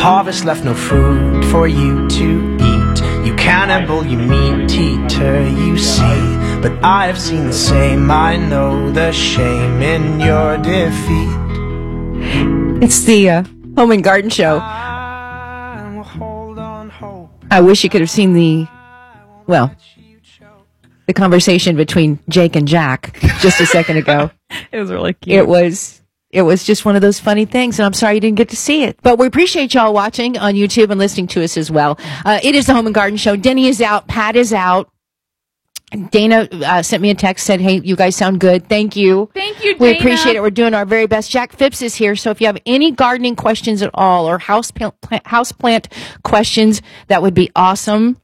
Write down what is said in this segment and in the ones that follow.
harvest left no food for you to eat. You cannibal, you meat eater, you see. But I have seen the same, I know the shame in your defeat. It's the Home and Garden Show. I wish you could have seen the conversation between Jake and Jack just a second ago. It was really cute. It was just one of those funny things, and I'm sorry you didn't get to see it. But we appreciate y'all watching on YouTube and listening to us as well. It is the Home and Garden Show. Denny is out. Pat is out. Dana sent me a text, said, hey, you guys sound good. Thank you. Thank you, Dana. We appreciate it. We're doing our very best. Jack Phipps is here, so if you have any gardening questions at all or houseplant questions, that would be awesome.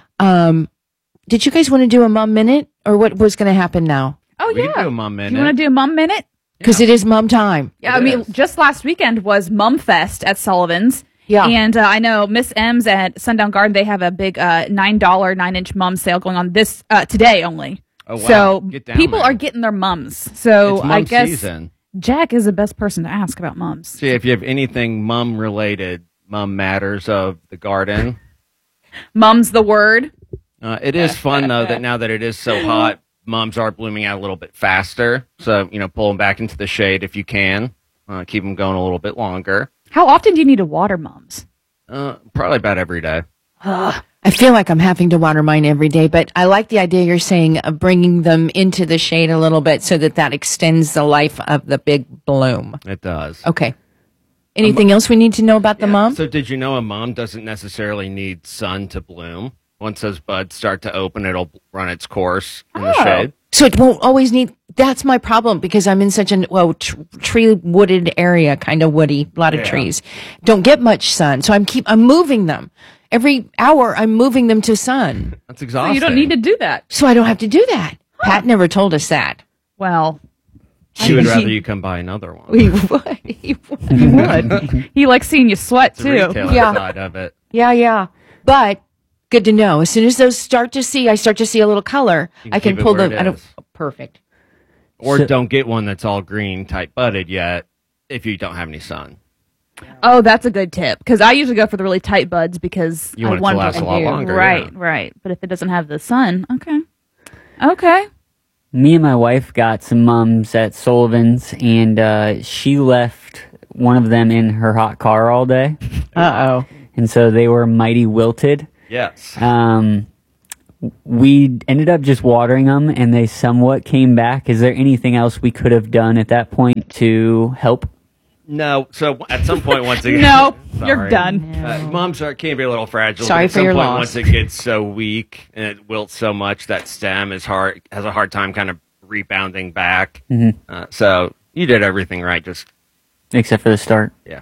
Did you guys want to do a Mom Minute, or what was going to happen now? Oh, We yeah. can do a Mom Minute. You want to do a Mom Minute? Because it is Mom time. Yeah, I mean, just last weekend was Mum-Fest at Sullivan's. Yeah. And I know Miss M's at Sundown Garden, they have a big $9 9-inch mum sale going on this today only. Oh, wow. So Get down people there. are getting their mums. So It's mum I guess season. Jack is the best person to ask about mums. See, if you have anything mum related, mum matters of the garden. Mum's the word. It is fun though that now that it is so hot, mums are blooming out a little bit faster. So pull them back into the shade if you can. Keep them going a little bit longer. How often do you need to water mums? Probably about every day. I feel like I'm having to water mine every day, but I like the idea you're saying of bringing them into the shade a little bit so that extends the life of the big bloom. It does. Okay. Anything else we need to know about the mom? So did you know a mom doesn't necessarily need sun to bloom? Once those buds start to open, it'll run its course in the shade. So it won't always need. That's my problem because I'm in such a tree wooded area, kind of woody, a lot of trees. Don't get much sun, so I'm moving them every hour. I'm moving them to sun, That's exhausting. You don't need to do that. so I don't have to do that. Pat never told us that. Well, She would rather you come buy another one. He would. He would. he would. He likes seeing you sweat, The too. retail Yeah. side of it. Yeah. But good to know. As soon as those I start to see a little color, can I can keep it pull where them. it is. Perfect. Or don't get one that's all green, tight budded yet if you don't have any sun. Oh, that's a good tip. Because I usually go for the really tight buds because You I want it to want last a lot longer, Right, yeah. right. But if it doesn't have the sun, okay. Me and my wife got some mums at Sullivan's, and she left one of them in her hot car all day. Uh-oh. And so they were mighty wilted. Yes. We ended up just watering them, and they somewhat came back. Is there anything else we could have done at that point to help? No. So at some point, once again, No, Sorry. you're done. Moms can be a little fragile. Sorry but at for some your point, loss. Once it gets so weak and it wilts so much, that stem has a hard time kind of rebounding back. So you did everything right. Just Except for the start. yeah.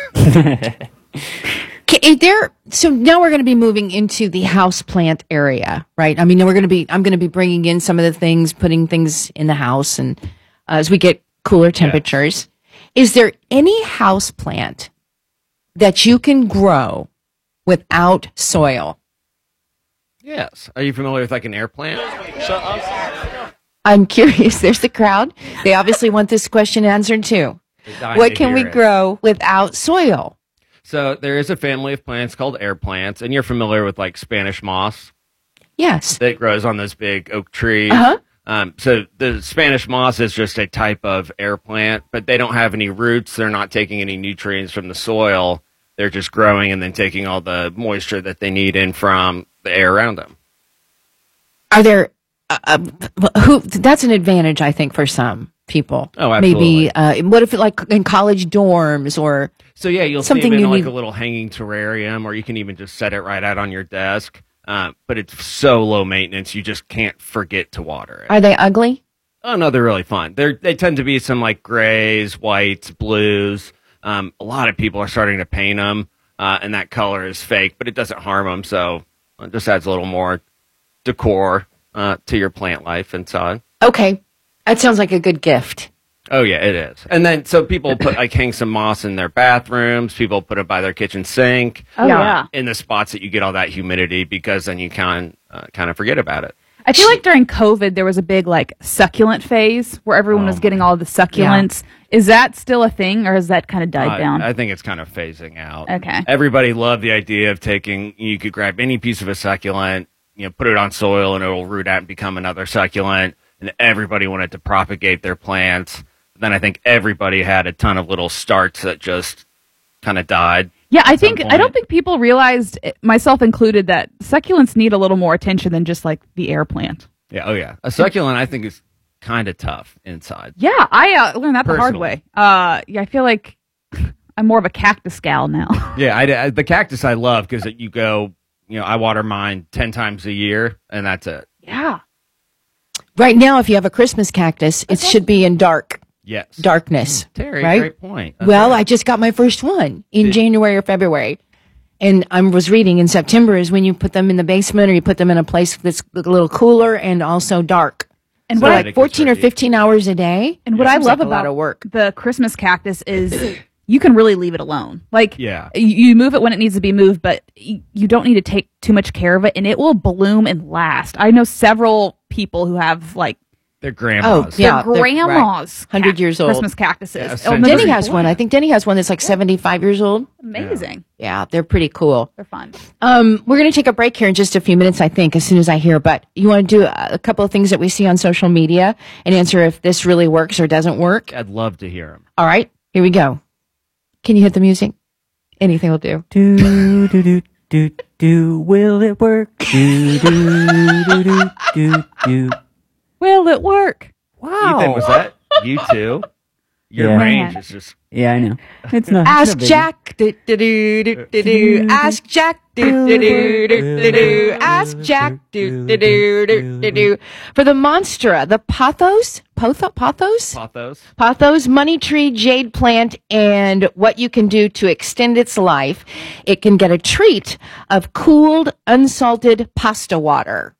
So now we're going to be moving into the house plant area, right? I mean, I'm going to be bringing in some of the things, putting things in the house, and as we get cooler temperatures, is there any house plant that you can grow without soil? Yes. Are you familiar with like an air plant? I'm curious. There's the crowd. They obviously want this question answered too. They're dying What to can we hear it. grow without soil? So there is a family of plants called air plants, and you're familiar with like Spanish moss Yes. that grows on those big oak trees. Uh-huh. So the Spanish moss is just a type of air plant, but they don't have any roots. They're not taking any nutrients from the soil. They're just growing and then taking all the moisture that they need in from the air around them. Are there that's an advantage, I think, for some people. Oh, absolutely. Maybe what if like in college dorms or So yeah, you'll Something see them you in like need- a little hanging terrarium, or you can even just set it right out on your desk. But it's so low maintenance, you just can't forget to water it. are they ugly? Oh no, they're really fun. They tend to be some like grays, whites, blues. A lot of people are starting to paint them, and that color is fake, but it doesn't harm them. So it just adds a little more decor to your plant life inside. Okay. That sounds like a good gift. Oh yeah, it is. And then so people put like hang some moss in their bathrooms. People put it by their kitchen sink. Oh, yeah. In the spots that you get all that humidity, because then you can kind of forget about it. I feel like during COVID there was a big like succulent phase where everyone was getting all the succulents. Is that still a thing, or has that kind of died down? I think it's kind of phasing out. Okay. Everybody loved the idea of you could grab any piece of a succulent, put it on soil and it'll root out and become another succulent. And everybody wanted to propagate their plants. Then I think everybody had a ton of little starts that just kind of died. Yeah, I don't think people realized, myself included, that succulents need a little more attention than just like the air plant. Yeah, oh yeah. A succulent I think is kind of tough inside. Yeah, I learned that the hard Personally. way. Yeah, I feel like I'm more of a cactus gal now. Yeah, the cactus I love because you go, I water mine 10 times a year and that's it. Yeah. Right now, if you have a Christmas cactus, it should be in Yes. darkness. Terry, right? great point. That's Well, right. I just got my first one in January or February. And I was reading in September is when you put them in the basement or you put them in a place that's a little cooler and also dark. And So what like 14 or 15 hours a day. And what I Seems love like a lot about of work. the Christmas cactus is you can really leave it alone. Like, Yeah. you move it when it needs to be moved, but you don't need to take too much care of it, and it will bloom and last. I know several people who have like They're grandmas. yeah. their they're- grandma's 100 years old. Christmas cactuses. Yeah, It'll never Denny be has one. I think Denny has one that's like 75 years old. amazing. Yeah, they're pretty cool. They're fun. We're going to take a break here in just a few minutes, I think, as soon as I hear. But you want to do a couple of things that we see on social media and answer if this really works or doesn't work? I'd love to hear them. All right, here we go. Can you hit the music? Anything will do. Do do do do do. Will it work? Do do do do do do. Will it work? Wow. Ethan, was that you too? Your Yeah. range is just Yeah, I know. It's not. Ask it's no biggie. Jack. Do, do, do, do, do, do. Ask Jack. Do, do, do, do, do, do. Ask Jack. Do, do, do, do, do, do. For the Monstera, the Pothos? Pothos money tree jade plant, and what you can do to extend its life. It can get a treat of cooled, unsalted pasta water,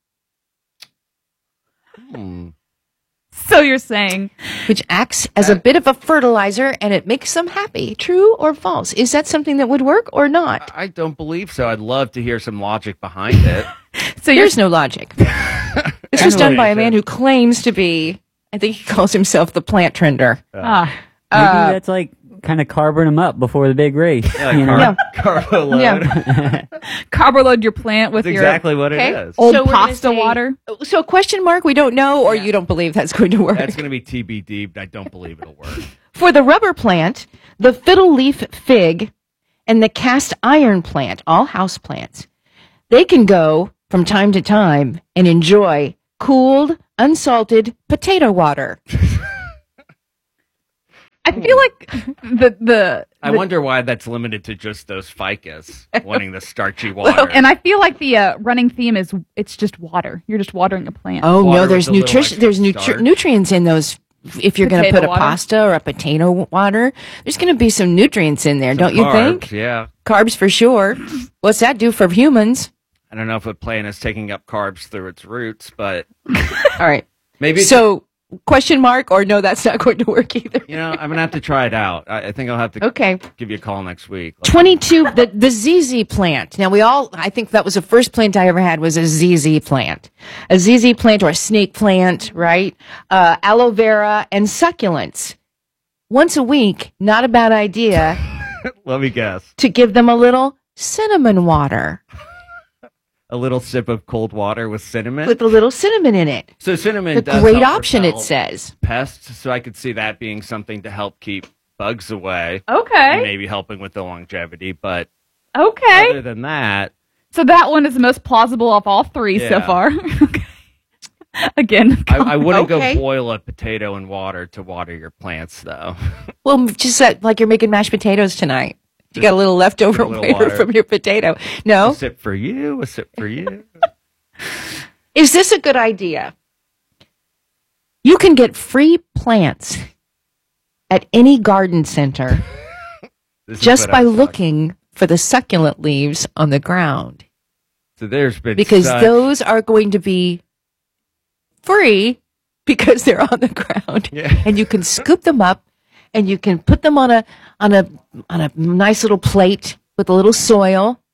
So you're saying which acts as a bit of a fertilizer, and it makes them happy. True or false? Is that something that would work or not? I don't believe so. I'd love to hear some logic behind it. so you're There's no logic. This was done by a man who claims to be, I think he calls himself the plant trender. ah. Maybe that's like kind of carbon them up before the big race. you know? Yeah. Carbo load. Yeah. Carbo load your plant with That's your exactly what Okay. it is. old So we're gonna pasta say- water. So question mark, we don't know, or you don't believe that's going to work. That's going to be TBD, but I don't believe it'll work. For the rubber plant, the fiddle leaf fig and the cast iron plant, all house plants, they can go from time to time and enjoy cooled, unsalted potato water. I feel like I wonder why that's limited to just those ficus wanting the starchy water. and I feel like the running theme is it's just water. You're just watering a plant. Oh Water no, with there's a little nutrition. There's extra starch. nutrients in those. If you're going to Potato put a water? pasta or a potato water, there's going to be some nutrients in there, don't you Carbs, think? Yeah. Carbs for sure. What's that do for humans? I don't know if a plant is taking up carbs through its roots, but All right. maybe it's- So question mark or no, that's not going to work either. I'm going to have to try it out. I think I'll have to Okay. give you a call next week. 22, the ZZ plant. Now I think that was the first plant I ever had was a ZZ plant. A ZZ plant or a snake plant, right? Aloe vera and succulents. Once a week, not a bad idea Let me guess. to give them a little cinnamon water A little sip of cold water with cinnamon. with a little cinnamon in it. So cinnamon A does great help option, it repel says. pests, so I could see that being something to help keep bugs away. Okay. And maybe helping with the longevity, but Okay. other than that, So that one is the most plausible of all three so Yeah. far. Okay. Again, I wouldn't Okay. go boil a potato in water to water your plants, though. Well, just like you're making mashed potatoes tonight. You got a little leftover a little water water. from your potato. No? A sip for you, a sip for you. Is this a good idea? You can get free plants at any garden center This is just what by I was talking- looking for the succulent leaves on the ground So there's been because such- those are going to be free because they're on the ground. Yeah. And you can scoop them up and you can put them on a nice little plate with a little soil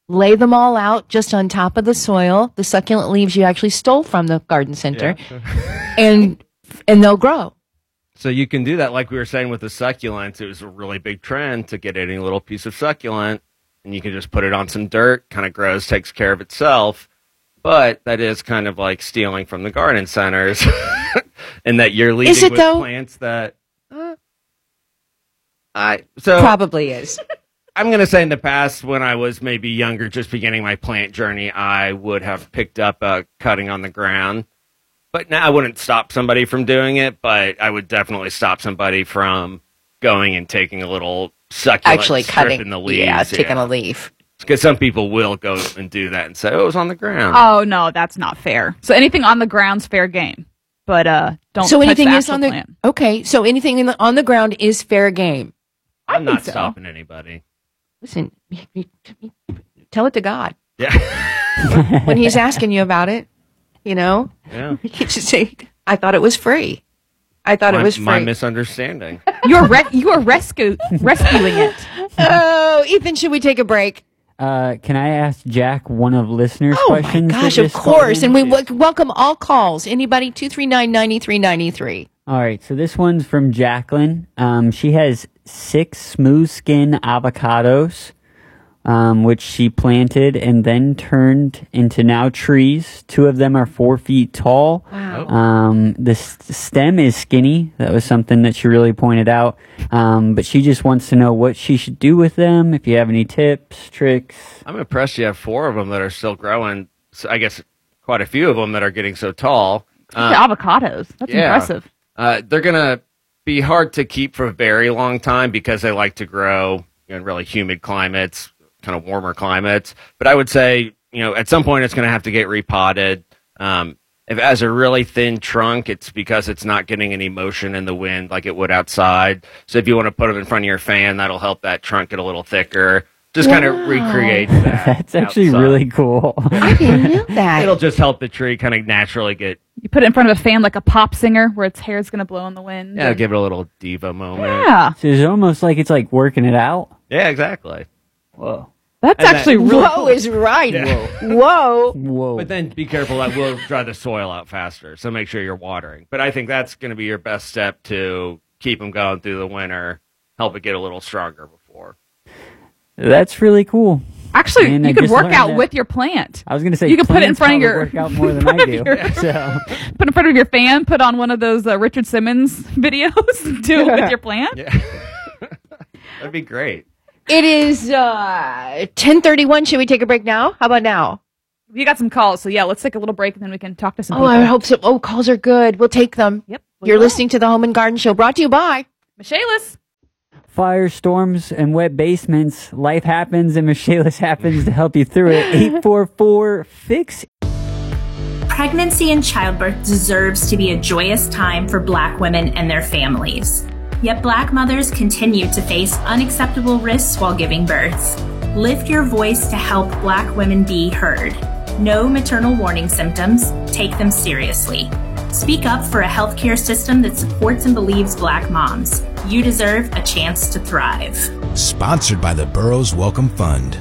lay them all out just on top of the soil, the succulent leaves you actually stole from the garden center, and they'll grow. So you can do that, like we were saying with the succulents. It was a really big trend to get any little piece of succulent, and you can just put it on some dirt, kind of grows, takes care of itself. But that is kind of like stealing from the garden centers, and that you're leading with plants that probably is. I'm going to say in the past, when I was maybe younger, just beginning my plant journey, I would have picked up cutting on the ground. But now I wouldn't stop somebody from doing it, but I would definitely stop somebody from going and taking a little succulent, actually cutting in the leaves. Yeah, taking a leaf. Because some people will go and do that and say, oh, it was on the ground. Oh, no, that's not fair. So anything on the ground's fair game. But don't so touch anything the is on the plant. Okay, so anything on the ground is fair game. I'm not so. stopping anybody. Listen, tell it to God. Yeah. When he's asking you about it, Yeah. you just say, I thought it was free. I thought it was free. My misunderstanding. You're rescuing it. Oh, Ethan, should we take a break? Can I ask Jack one of listeners' Oh questions? my gosh, that of just course. called And in? we welcome all calls. Anybody, 239-9393. All right, so this one's from Jacqueline. She has 6 smooth skin avocados, which she planted and then turned into now trees. 2 of them are 4 feet tall. Wow. The stem is skinny. That was something that she really pointed out. But she just wants to know what she should do with them. If you have any tips, tricks. I'm impressed you have 4 of them that are still growing. So I guess quite a few of them that are getting so tall. The avocados. That's impressive. They're going to be hard to keep for a very long time because they like to grow in really humid climates, kind of warmer climates. But I would say, at some point it's going to have to get repotted. If it has a really thin trunk, it's because it's not getting any motion in the wind like it would outside. So if you want to put it in front of your fan, that'll help that trunk get a little thicker. Just kind of recreate that. That's actually outside. really cool. I didn't know that. It'll just help the tree kind of naturally get, You put it in front of a fan like a pop singer where its hair's going to blow in the wind. give it a little diva moment. Yeah. So it's almost like it's like working it out. Yeah, exactly. Whoa. That's And actually that- really Whoa cool. is right. Yeah. Whoa. Whoa. But then be careful, that will dry the soil out faster. So make sure you're watering. But I think that's going to be your best step to keep them going through the winter, help it get a little stronger before. That's really cool. Actually, And I you could just work learned out that. with your plant. I was going to say You can put it in plants front of probably your- work out more than I do. So Put in front of your fan, put on one of those Richard Simmons videos, do it with your plant. Yeah. That'd be great. It is 10:31. Should we take a break now? How about now? We got some calls, so yeah, let's take a little break and then we can talk to some Oh, people. I hope so. Oh, calls are good. We'll take them. Yep. You're listening to the Home and Garden Show, brought to you by Michaelis. firestorms and wet basements, life happens and Michaelis happens to help you through it. 844-FIX. Pregnancy and childbirth deserves to be a joyous time for Black women and their families. Yet Black mothers continue to face unacceptable risks while giving birth. Lift your voice to help Black women be heard. Know maternal warning symptoms, take them seriously. Speak up for a healthcare system that supports and believes Black moms. You deserve a chance to thrive. Sponsored by the Burroughs Welcome Fund.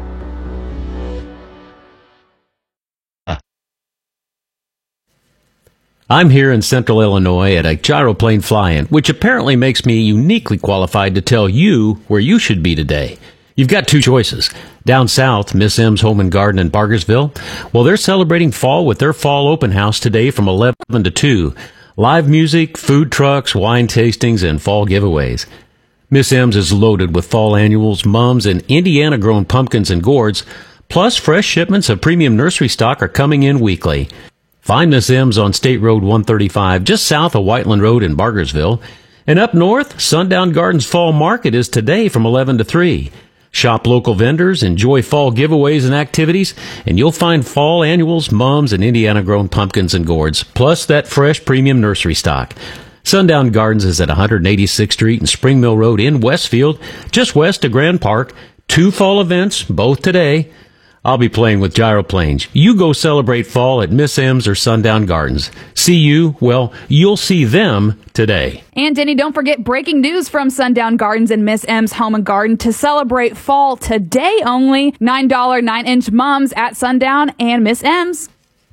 I'm here in central Illinois at a gyroplane fly-in, which apparently makes me uniquely qualified to tell you where you should be today. You've got 2 choices. Down south, Miss M's Home and Garden in Bargersville, well, they're celebrating fall with their fall open house today from 11 to 2. Live music, food trucks, wine tastings, and fall giveaways. Miss M's is loaded with fall annuals, mums, and Indiana-grown pumpkins and gourds, plus fresh shipments of premium nursery stock are coming in weekly. Find Miss M's on State Road 135, just south of Whiteland Road in Bargersville. And up north, Sundown Gardens Fall Market is today from 11 to 3. Shop local vendors, enjoy fall giveaways and activities, and you'll find fall annuals, mums, and Indiana-grown pumpkins and gourds, plus that fresh premium nursery stock. Sundown Gardens is at 186th Street and Spring Mill Road in Westfield, just west of Grand Park. 2 fall events, both today. I'll be playing with gyroplanes. You go celebrate fall at Miss M's or Sundown Gardens. See you? Well, you'll see them today. And Denny, don't forget breaking news from Sundown Gardens and Miss M's Home and Garden to celebrate fall today only. $9 9-inch mums at Sundown and Miss M's.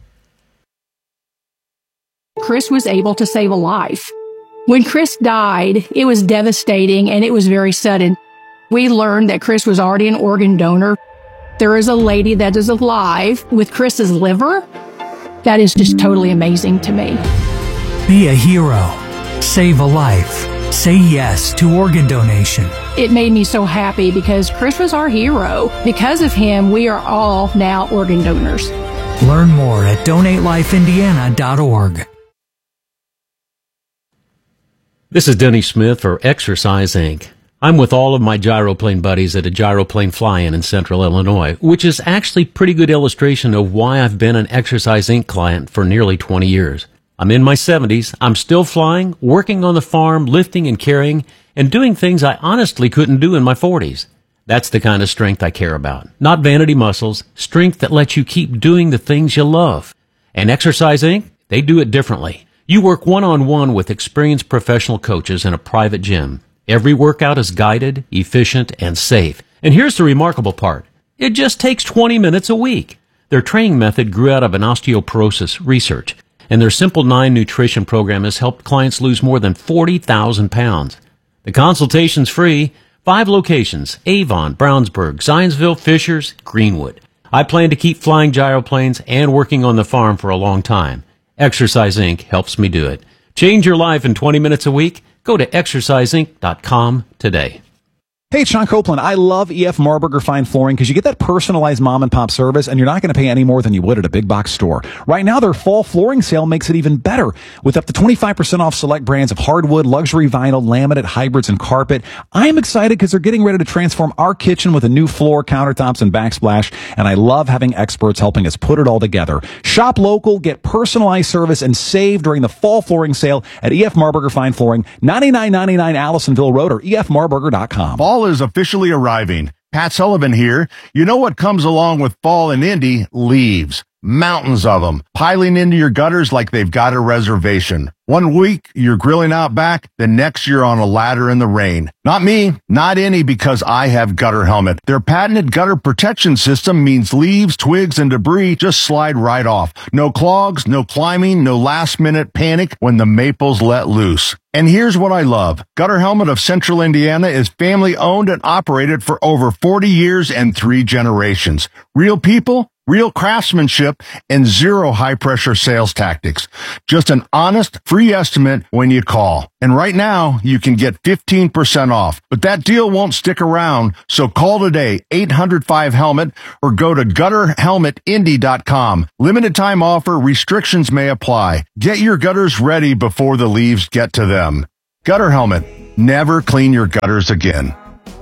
Chris was able to save a life. When Chris died, it was devastating and it was very sudden. We learned that Chris was already an organ donor. There is a lady that is alive with Chris's liver. That is just totally amazing to me. Be a hero. Save a life. Say yes to organ donation. It made me so happy because Chris was our hero. Because of him, we are all now organ donors. Learn more at donatelifeindiana.org. This is Denny Smith for Exercise Inc. I'm with all of my gyroplane buddies at a gyroplane fly-in in Central Illinois, which is actually a pretty good illustration of why I've been an Exercise Inc. client for nearly 20 years. I'm in my 70s, I'm still flying, working on the farm, lifting and carrying, and doing things I honestly couldn't do in my 40s. That's the kind of strength I care about. Not vanity muscles, strength that lets you keep doing the things you love. And Exercise Inc., they do it differently. You work one-on-one with experienced professional coaches in a private gym. Every workout is guided, efficient, and safe. And here's the remarkable part. It just takes 20 minutes a week. Their training method grew out of an osteoporosis research, and their Simple 9 nutrition program has helped clients lose more than 40,000 pounds. The consultation's free. 5 locations: Avon, Brownsburg, Zionsville, Fishers, Greenwood. I plan to keep flying gyroplanes and working on the farm for a long time. Exercise Inc. helps me do it. Change your life in 20 minutes a week. Go to exerciseinc.com today. Hey, it's Sean Copeland. I love EF Marburger Fine Flooring because you get that personalized mom and pop service and you're not going to pay any more than you would at a big box store. Right now, their fall flooring sale makes it even better with up to 25% off select brands of hardwood, luxury vinyl, laminate, hybrids, and carpet. I'm excited because they're getting ready to transform our kitchen with a new floor, countertops, and backsplash, and I love having experts helping us put it all together. Shop local, get personalized service, and save during the fall flooring sale at EF Marburger Fine Flooring, 9999 Allisonville Road or efmarburger.com. Fall is officially arriving. Pat Sullivan here. You know what comes along with fall in Indy? Leaves. Mountains of them. Piling into your gutters like they've got a reservation. One week, you're grilling out back. The next, you're on a ladder in the rain. Not me. Not any, because I have Gutter Helmet. Their patented gutter protection system means leaves, twigs, and debris just slide right off. No clogs, no climbing, no last-minute panic when the maples let loose. And here's what I love. Gutter Helmet of Central Indiana is family-owned and operated for over 40 years and 3 generations. Real people, real craftsmanship, and zero high-pressure sales tactics. Just an honest, free estimate when you call. And right now, you can get 15% off. But that deal won't stick around, so call today, 800-5-HELMET, or go to gutterhelmetindy.com. Limited time offer, restrictions may apply. Get your gutters ready before the leaves get to them. Gutter Helmet. Never clean your gutters again.